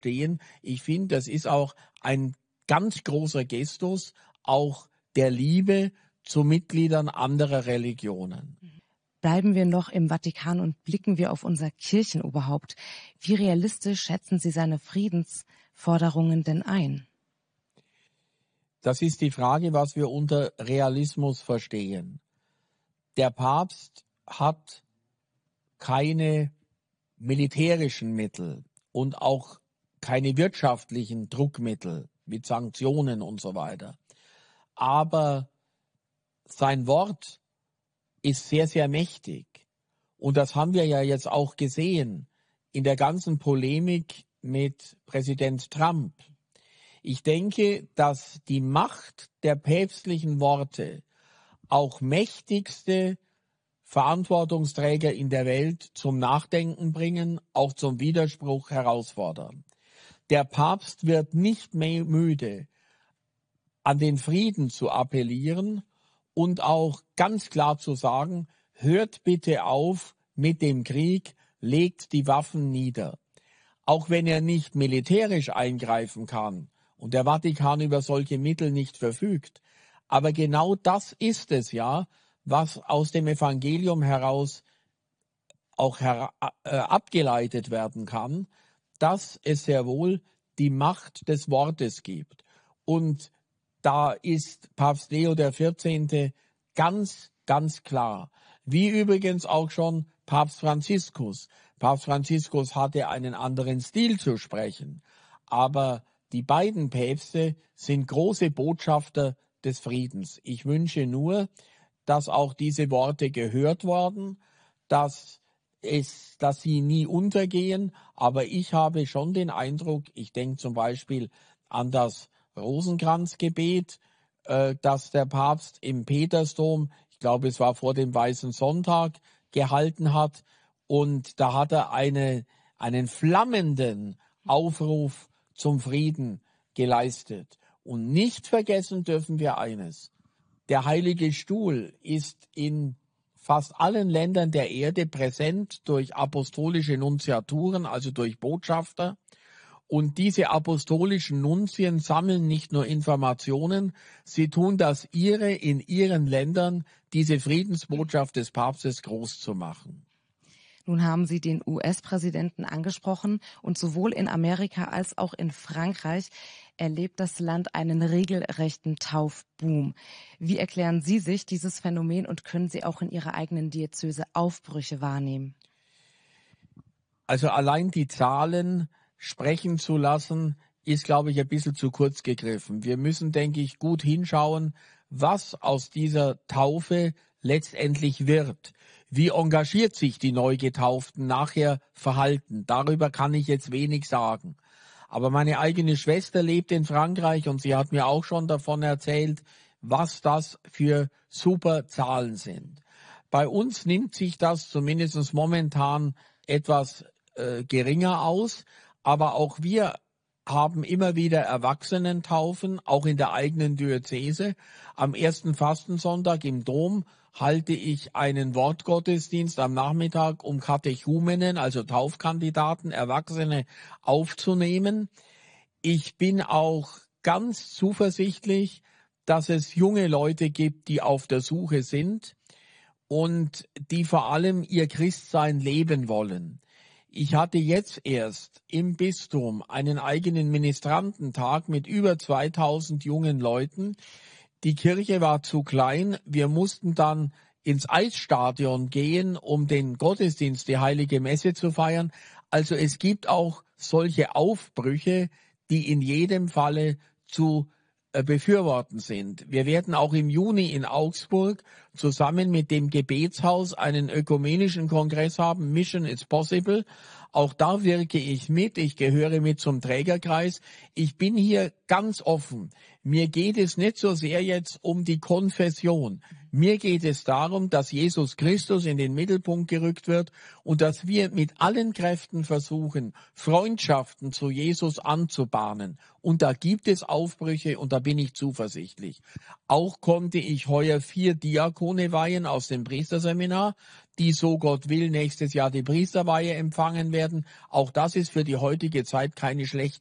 stehen. Ich finde, das ist auch ein ganz großer Gestus, auch der Liebe zu Mitgliedern anderer Religionen. Bleiben wir noch im Vatikan und blicken wir auf unser Kirchenoberhaupt. Wie realistisch schätzen Sie seine Friedensforderungen denn ein? Das ist die Frage, was wir unter Realismus verstehen. Der Papst hat keine militärischen Mittel und auch keine wirtschaftlichen Druckmittel mit Sanktionen und so weiter. Aber sein Wort ist sehr, sehr mächtig. Und das haben wir ja jetzt auch gesehen in der ganzen Polemik mit Präsident Trump. Ich denke, dass die Macht der päpstlichen Worte auch mächtigste Verantwortungsträger in der Welt zum Nachdenken bringen, auch zum Widerspruch herausfordern. Der Papst wird nicht mehr müde, an den Frieden zu appellieren und auch ganz klar zu sagen, hört bitte auf mit dem Krieg, legt die Waffen nieder. Auch wenn er nicht militärisch eingreifen kann und der Vatikan über solche Mittel nicht verfügt. Aber genau das ist es ja, was aus dem Evangelium heraus auch abgeleitet werden kann, dass es sehr wohl die Macht des Wortes gibt. Und da ist Papst Leo XIV. Ganz, ganz klar. Wie übrigens auch schon Papst Franziskus. Papst Franziskus hatte einen anderen Stil zu sprechen. Aber die beiden Päpste sind große Botschafter des Friedens. Ich wünsche nur, dass auch diese Worte gehört werden, dass sie nie untergehen. Aber ich habe schon den Eindruck, ich denke zum Beispiel an das Rosenkranzgebet, das der Papst im Petersdom, ich glaube es war vor dem Weißen Sonntag, gehalten hat. Und da hat er einen flammenden Aufruf zum Frieden geleistet. Und nicht vergessen dürfen wir eines: Der Heilige Stuhl ist in fast allen Ländern der Erde präsent durch apostolische Nunziaturen, also durch Botschafter. Und diese apostolischen Nunzien sammeln nicht nur Informationen, sie tun das ihre in ihren Ländern, diese Friedensbotschaft des Papstes groß zu machen. Nun haben Sie den US-Präsidenten angesprochen und sowohl in Amerika als auch in Frankreich erlebt das Land einen regelrechten Taufboom. Wie erklären Sie sich dieses Phänomen und können Sie auch in Ihrer eigenen Diözese Aufbrüche wahrnehmen? Also allein die Zahlen sprechen zu lassen, ist, glaube ich, ein bisschen zu kurz gegriffen. Wir müssen, denke ich, gut hinschauen, was aus dieser Taufe letztendlich wird. Wie engagiert sich die Neugetauften nachher verhalten? Darüber kann ich jetzt wenig sagen. Aber meine eigene Schwester lebt in Frankreich und sie hat mir auch schon davon erzählt, was das für super Zahlen sind. Bei uns nimmt sich das zumindest momentan etwas geringer aus, aber auch wir haben immer wieder Erwachsenentaufen, auch in der eigenen Diözese. Am ersten Fastensonntag im Dom halte ich einen Wortgottesdienst am Nachmittag, um Katechumenen, also Taufkandidaten, Erwachsene aufzunehmen. Ich bin auch ganz zuversichtlich, dass es junge Leute gibt, die auf der Suche sind und die vor allem ihr Christsein leben wollen. Ich hatte jetzt erst im Bistum einen eigenen Ministrantentag mit über 2000 jungen Leuten. Die Kirche war zu klein. Wir mussten dann ins Eisstadion gehen, um den Gottesdienst, die Heilige Messe zu feiern. Also es gibt auch solche Aufbrüche, die in jedem Falle zu befürworten sind. Wir werden auch im Juni in Augsburg zusammen mit dem Gebetshaus einen ökumenischen Kongress haben. Mission is possible. Auch da wirke ich mit. Ich gehöre mit zum Trägerkreis. Ich bin hier ganz offen. Mir geht es nicht so sehr jetzt um die Konfession. Mir geht es darum, dass Jesus Christus in den Mittelpunkt gerückt wird und dass wir mit allen Kräften versuchen, Freundschaften zu Jesus anzubahnen. Und da gibt es Aufbrüche und da bin ich zuversichtlich. Auch konnte ich heuer 4 Diakone weihen aus dem Priesterseminar, die, so Gott will, nächstes Jahr die Priesterweihe empfangen werden. Auch das ist für die heutige Zeit keine schlechte